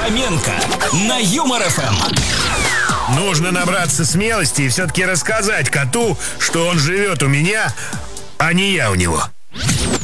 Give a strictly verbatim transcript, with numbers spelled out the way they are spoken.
Фоменко на Юмор эф эм. Нужно набраться смелости и все-таки рассказать коту, что он живет у меня, а не я у него.